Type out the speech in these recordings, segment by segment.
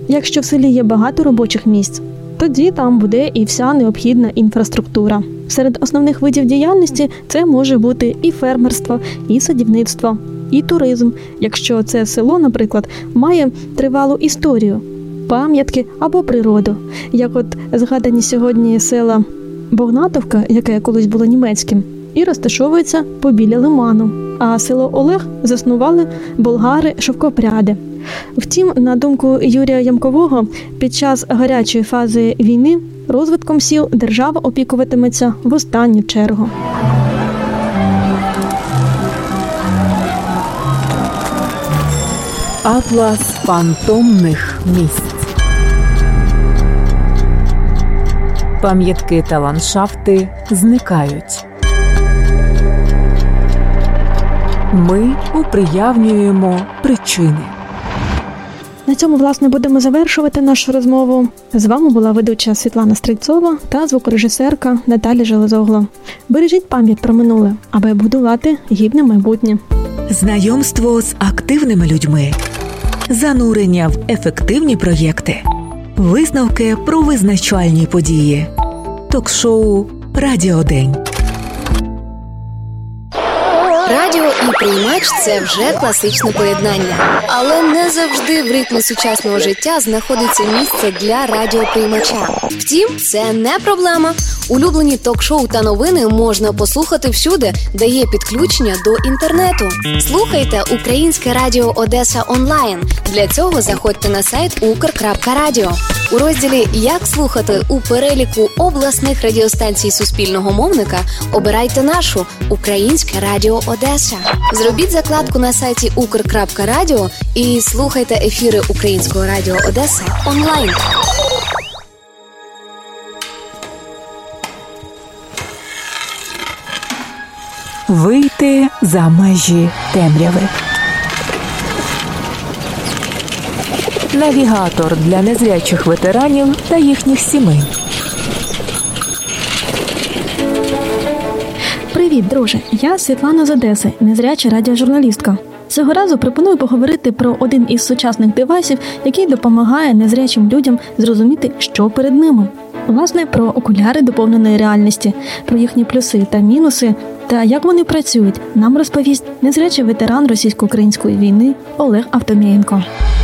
Якщо в селі є багато робочих місць, тоді там буде і вся необхідна інфраструктура. Серед основних видів діяльності це може бути і фермерство, і садівництво, і туризм, якщо це село, наприклад, має тривалу історію, пам'ятки або природу. Як от згадані сьогодні села Богнатовка, яке колись було німецьким, і розташовується побіля лиману. А село Олег заснували болгари-шовкопряди. Втім, на думку Юрія Ямкового, під час гарячої фази війни розвитком сіл держава опікуватиметься в останню чергу. Атлас фантомних місць. Пам'ятки та ландшафти зникають. Ми уприявнюємо причини. На цьому, власне, будемо завершувати нашу розмову. З вами була ведуча Світлана Стрільцова та звукорежисерка Наталя Железогло. Бережіть пам'ять про минуле, аби будувати гідне майбутнє. Знайомство з активними людьми. Занурення в ефективні проєкти. Висновки про визначальні події. Ток-шоу «Радіодень». Радіо і приймач – це вже класичне поєднання. Але не завжди в ритмі сучасного життя знаходиться місце для радіоприймача. Втім, це не проблема. Улюблені ток-шоу та новини можна послухати всюди, де є підключення до інтернету. Слухайте Українське радіо Одеса онлайн. Для цього заходьте на сайт ukr.radio. У розділі «Як слухати» у переліку обласних радіостанцій суспільного мовника обирайте нашу Українське радіо Одеса. Зробіть закладку на сайті ukr.radio і слухайте ефіри Українського радіо Одеса онлайн. Вийти за межі темряви. Навігатор для незрячих ветеранів та їхніх сімей. Привіт, друже! Я Світлана з Одеси, незряча радіожурналістка. Цього разу пропоную поговорити про один із сучасних девайсів, який допомагає незрячим людям зрозуміти, що перед ними. Власне, про окуляри доповненої реальності, про їхні плюси та мінуси, та як вони працюють, нам розповість незрячий ветеран російсько-української війни Олег Автомєєнко.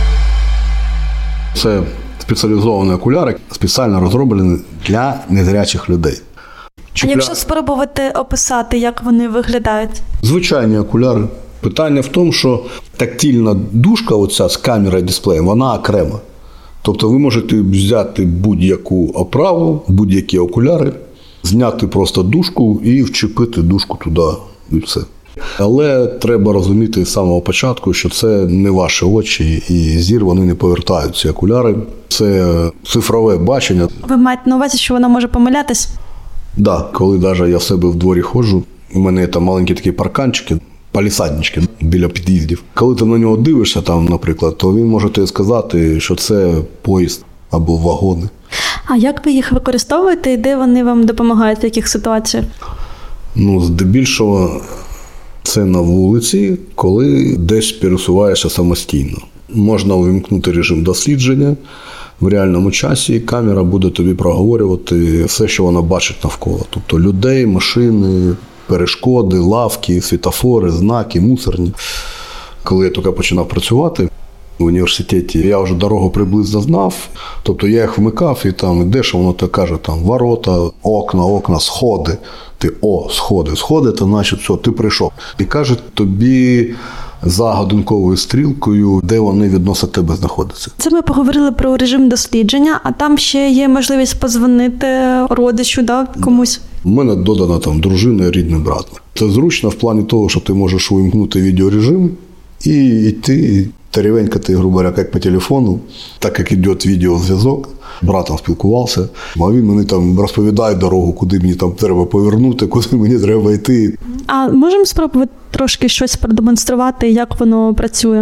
Це спеціалізовані окуляри, спеціально розроблені для незрячих людей. А якщо спробувати описати, як вони виглядають? Звичайні окуляри. Питання в тому, що тактильна дужка оця з камерою дисплеєм, вона окрема. Тобто ви можете взяти будь-яку оправу, будь-які окуляри, зняти просто дужку і вчепити дужку туди і все. Але треба розуміти з самого початку, що це не ваші очі і зір, вони не повертають ці окуляри. Це цифрове бачення. Ви маєте на увазі, що воно може помилятись? Так, да, коли навіть я в себе в дворі ходжу, у мене там маленькі такі парканчики, палісаднички біля під'їздів. Коли ти на нього дивишся, там, наприклад, то він може тобі сказати, що це поїзд або вагони. А як ви їх використовуєте і де вони вам допомагають в яких ситуаціях? Здебільшого це на вулиці, коли десь пересуваєшся самостійно. Можна увімкнути режим дослідження в реальному часі, камера буде тобі проговорювати все, що вона бачить навколо. Тобто людей, машини, перешкоди, лавки, світофори, знаки, мусорні. Коли я тільки починав працювати в університеті, я вже дорогу приблизно знав. Тобто я їх вмикав і там ідеш, воно так каже, там ворота, окна, сходи. Ти, сходи, то значить все, ти прийшов. І каже тобі за годинковою стрілкою, де вони відносно тебе знаходяться. Це ми поговорили про режим дослідження, а там ще є можливість подзвонити родичу, комусь. У мене додана там дружина, рідний брат. Це зручно в плані того, що ти можеш увімкнути відеорежим і йти, теревенькати, грубо говоря, як по телефону, так як йде відеозв'язок. Братом спілкувався, а він мені там розповідає дорогу, куди мені там треба повернути, куди мені треба йти. А можемо спробувати трошки щось продемонструвати, як воно працює?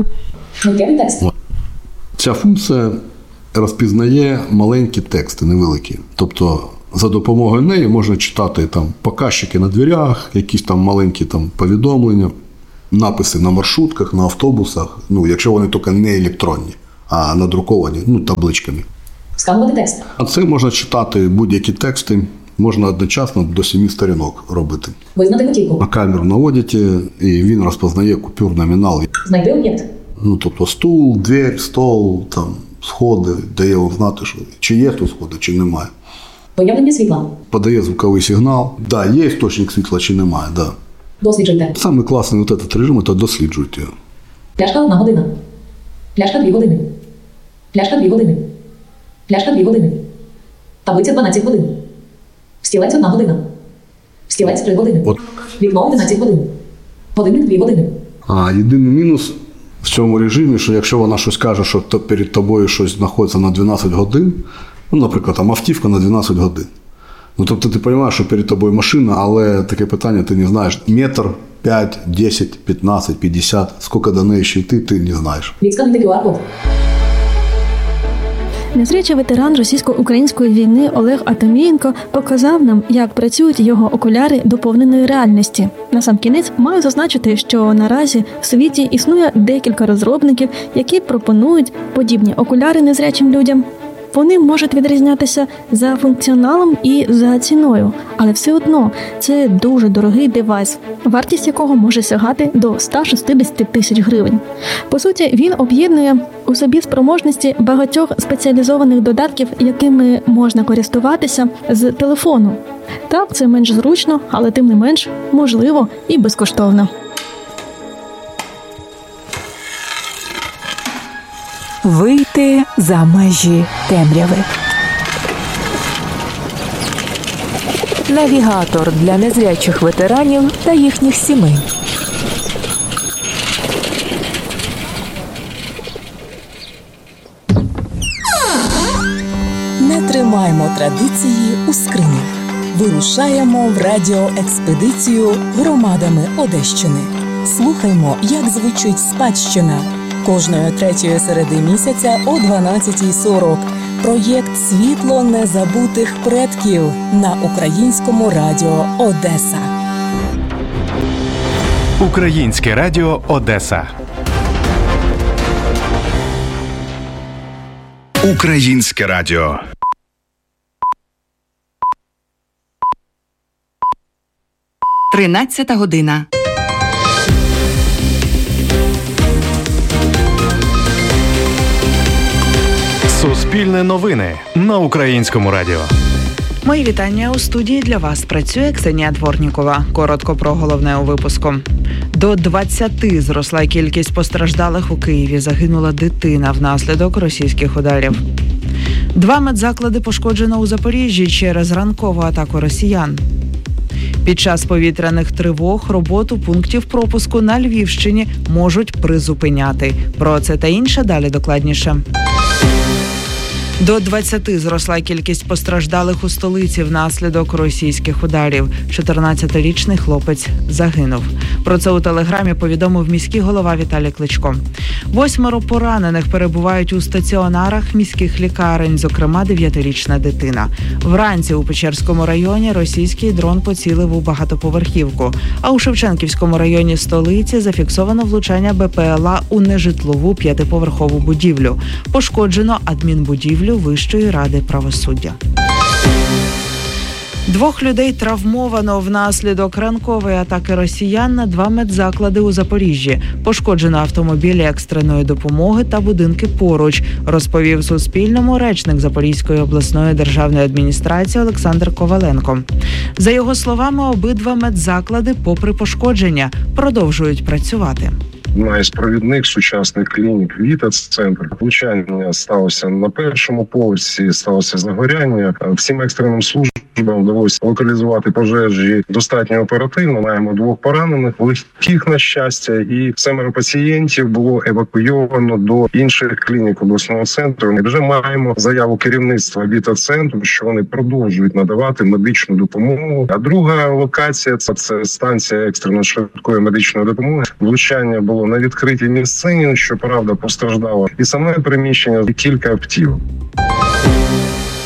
Ця функція розпізнає маленькі тексти, невеликі. Тобто за допомогою неї можна читати там показчики на дверях, якісь там маленькі там повідомлення, написи на маршрутках, на автобусах, якщо вони тільки не електронні. а надруковані, табличками. Сканувати текст. А це можна читати будь-які тексти, можна одночасно до 7 сторінок робити. Визнати готівку. На камеру наводите, і він розпознає купюр, номінал. Знайти об'єкт. Тобто стул, двері, стол, сходи, дає вам знати, що чи є тут сходи, чи немає. Виявлення світла. Подає звуковий сигнал. Да, є істочник світла, чи немає, да. Досліджуйте. Самий класний этот режим – це досліджуйте. Пляшка 1 година. Пляшка 2 години. Пляшка 2 години. Пляшка 2 години. Таблиця 12 годин. Стілець 1 година. Стілець 3 години. Вікно 11 годин. Годинник 2 години. А єдиний мінус в цьому режимі, що якщо вона щось каже, що перед тобою щось знаходиться на 12 годин, наприклад, автівка на 12 годин. Тобто ти розумієш, що перед тобою машина, але таке питання ти не знаєш. Метр, 5, 10, 15, 50, скільки до неї ще йти, ти не знаєш. Відскануйте QR-код. Незрячий ветеран російсько-української війни Олег Атамієнко показав нам, як працюють його окуляри доповненої реальності. Насамкінець маю зазначити, що наразі в світі існує декілька розробників, які пропонують подібні окуляри незрячим людям. Вони можуть відрізнятися за функціоналом і за ціною, але все одно це дуже дорогий девайс, вартість якого може сягати до 160 тисяч гривень. По суті, він об'єднує у собі спроможності багатьох спеціалізованих додатків, якими можна користуватися з телефону. Так, це менш зручно, але тим не менш можливо і безкоштовно. Вийти за межі темряви. Навігатор для незрячих ветеранів та їхніх сімей. Не тримаймо традиції у скринях. Вирушаємо в радіоекспедицію громадами Одещини. Слухаймо, як звучить спадщина. Кожної 3-ї середи місяця о 12:40. Проєкт «Світло незабутих предків» на Українському радіо Одеса. Українське радіо Одеса. Українське радіо. Тринадцята година. Суспільне новини на Українському радіо. Мої вітання. У студії для вас працює Ксенія Дворнікова. Коротко про головне у випуску. До 20 зросла кількість постраждалих у Києві. Загинула дитина внаслідок російських ударів. 2 медзаклади пошкоджено у Запоріжжі через ранкову атаку росіян. Під час повітряних тривог роботу пунктів пропуску на Львівщині можуть призупиняти. Про це та інше далі докладніше. До 20 зросла кількість постраждалих у столиці внаслідок російських ударів. 14-річний хлопець загинув. Про це у Телеграмі повідомив міський голова Віталій Кличко. 8 поранених перебувають у стаціонарах міських лікарень, зокрема 9-річна дитина. Вранці у Печерському районі російський дрон поцілив у багатоповерхівку, а у Шевченківському районі столиці зафіксовано влучання БПЛА у нежитлову 5-поверхову будівлю. Пошкоджено адмінбудівлю Вищої ради правосуддя. 2 людей травмовано внаслідок ранкової атаки росіян на 2 медзаклади у Запоріжжі. Пошкоджено автомобілі екстреної допомоги та будинки поруч, розповів Суспільному речник Запорізької обласної державної адміністрації Олександр Коваленко. За його словами, обидва медзаклади, попри пошкодження, продовжують працювати. Одна із провідних сучасних клінік «Віта-центр». Влучання сталося на 1-му поверсі, сталося загоряння. Всім екстреним службам вдалося локалізувати пожежі достатньо оперативно. Маємо 2 поранених, легких, на щастя, і 7 пацієнтів було евакуйовано до інших клінік обласного центру. Ми вже маємо заяву керівництва «Віта-центру», що вони продовжують надавати медичну допомогу. А друга локація – це станція екстреної швидкої медичної допомоги. Влучання було на відкритій місцині, щоправда, постраждало і саме приміщення, і кілька автівок.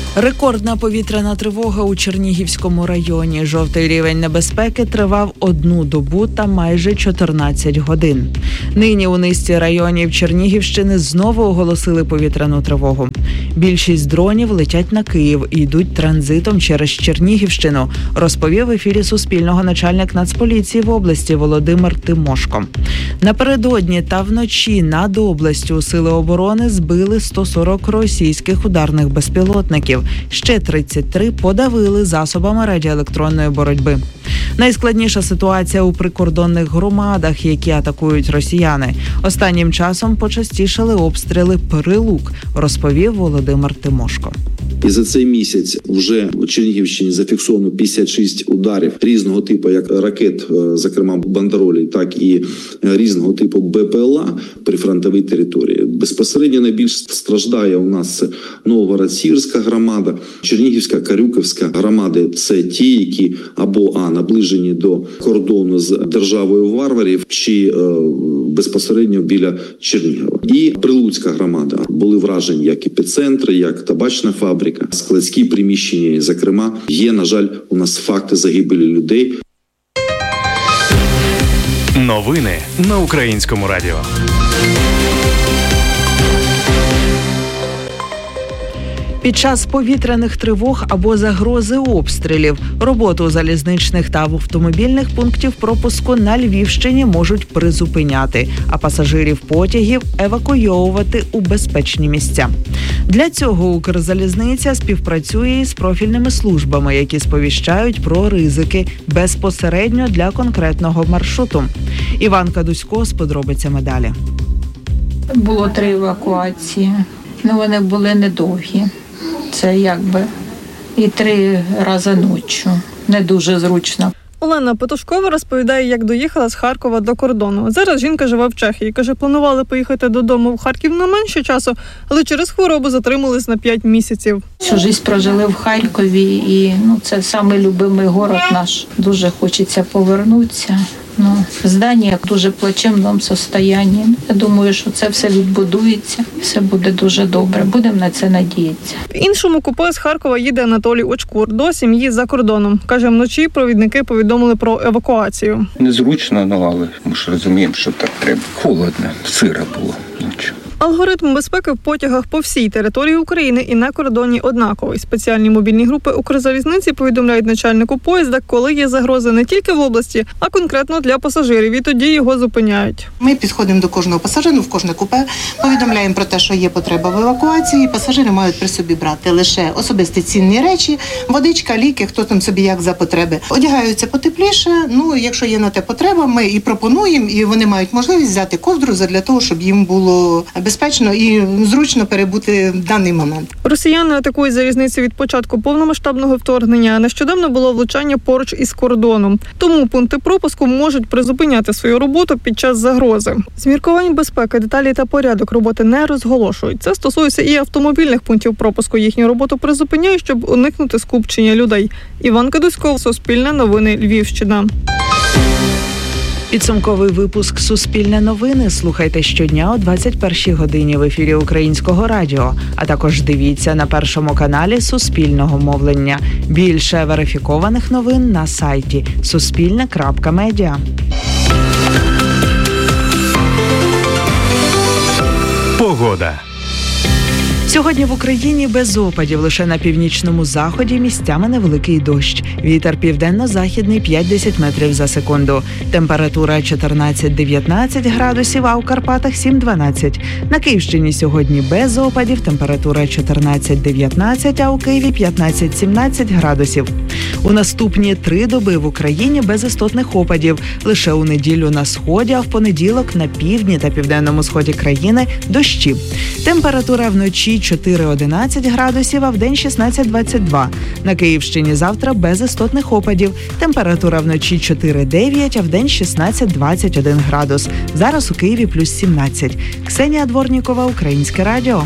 Рекордна повітряна тривога у Чернігівському районі. Жовтий рівень небезпеки тривав 1 добу та майже 14 годин. Нині у низці районів Чернігівщини знову оголосили повітряну тривогу. Більшість дронів летять на Київ і йдуть транзитом через Чернігівщину, розповів в ефірі Суспільного начальник Нацполіції в області Володимир Тимошко. Напередодні та вночі над областю Сили оборони збили 140 російських ударних безпілотників. Ще 33 подавили засобами радіоелектронної боротьби. Найскладніша ситуація у прикордонних громадах, які атакують росіяни. Останнім часом почастішали обстріли Перелук, розповів Володимир Тимошко. І за цей місяць вже у Чернігівщині зафіксовано 56 ударів різного типу, як ракет, зокрема бандеролі, так і різного типу БПЛА при фронтовій території. Безпосередньо найбільш страждає у нас це Новоград-Сіверська громада, Чернігівська, Карюківська громади. Це ті, які або наближені до кордону з державою варварів, чи безпосередньо біля Чернігова. І Прилуцька громада. Були вражені як епіцентри, як табачна фабрика, складські приміщення. Зокрема, є, на жаль, у нас факти загибелі людей. Новини на Українському радіо. Під час повітряних тривог або загрози обстрілів роботу залізничних та автомобільних пунктів пропуску на Львівщині можуть призупиняти, а пасажирів потягів евакуйовувати у безпечні місця. Для цього Укрзалізниця співпрацює із профільними службами, які сповіщають про ризики безпосередньо для конкретного маршруту. Іван Кадусько з подробицями далі. Було 3 евакуації, вони були недовгі. Це якби і 3 рази ночі. Не дуже зручно. Олена Петушкова розповідає, як доїхала з Харкова до кордону. Зараз жінка живе в Чехії. Каже, планували поїхати додому в Харків на менше часу, але через хворобу затримались на 5 місяців. Всю життя прожили в Харкові і це самий любимий город наш. Дуже хочеться повернутися. Здання в дуже плачевному стані. Я думаю, що це все відбудується, все буде дуже добре. Будемо на це надіятися. В іншому купе з Харкова їде Анатолій Очкур до сім'ї за кордоном. Каже, вночі провідники повідомили про евакуацію. Незручно, але ми ж розуміємо, що так треба. Холодно, сиро було ночі. Алгоритм безпеки в потягах по всій території України і на кордоні однаковий. Спеціальні мобільні групи Укрзалізниці повідомляють начальнику поїзда, коли є загрози не тільки в області, а конкретно для пасажирів, і тоді його зупиняють. Ми підходимо до кожного пасажира, в кожне купе, повідомляємо про те, що є потреба в евакуації. Пасажири мають при собі брати лише особисті цінні речі, водичка, ліки, хто там собі як за потреби. Одягаються потепліше, якщо є на те потреба, ми і пропонуємо, і вони мають можливість взяти ковдру для того, щоб їм було безпечно і зручно перебути в даний момент. Росіяни атакують залізниці від початку повномасштабного вторгнення. Нещодавно було влучання поруч із кордоном. Тому пункти пропуску можуть призупиняти свою роботу під час загрози. З міркувань безпеки деталі та порядок роботи не розголошують. Це стосується і автомобільних пунктів пропуску. Їхню роботу призупиняють, щоб уникнути скупчення людей. Іван Кадусько, Суспільне новини, Львівщина. Підсумковий випуск «Суспільне новини» слухайте щодня о 21-й годині в ефірі Українського радіо, а також дивіться на Першому каналі Суспільного мовлення. Більше верифікованих новин на сайті suspilne.media. Погода. Сьогодні в Україні без опадів, лише на північному заході місцями невеликий дощ. Вітер південно-західний 5-10 метрів за секунду. Температура 14-19 градусів, а у Карпатах 7-12. На Київщині сьогодні без опадів, температура 14-19, а у Києві 15-17 градусів. У наступні 3 доби в Україні без істотних опадів. Лише у неділю на сході, а в понеділок на півдні та південному сході країни дощі. Температура вночі 4-11 градусів, а вдень 16-22. На Київщині завтра без істотних опадів. Температура вночі 4-9, а вдень 16-21 градус. Зараз у Києві плюс 17. Ксенія Дворнікова, Українське радіо.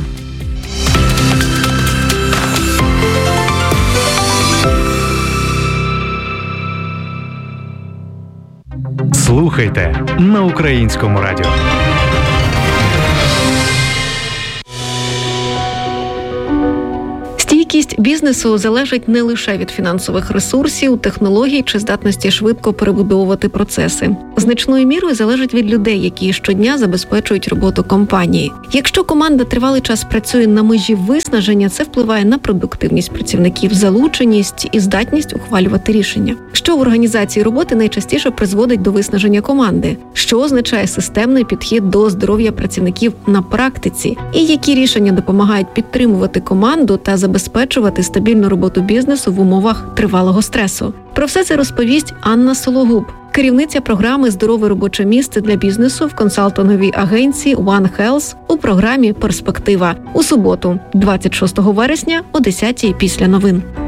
Слухайте на Українському радіо. Стійкість бізнесу залежить не лише від фінансових ресурсів, технологій чи здатності швидко перебудовувати процеси. Значною мірою залежить від людей, які щодня забезпечують роботу компанії. Якщо команда тривалий час працює на межі виснаження, це впливає на продуктивність працівників, залученість і здатність ухвалювати рішення. Що в організації роботи найчастіше призводить до виснаження команди? Що означає системний підхід до здоров'я працівників на практиці? І які рішення допомагають підтримувати команду та забезпечувати стабільну роботу бізнесу в умовах тривалого стресу? Про все це розповість Анна Сологуб, керівниця програми «Здорове робоче місце для бізнесу» в консалтинговій агенції One Health у програмі «Перспектива» у суботу, 26 вересня о 10-й після новин.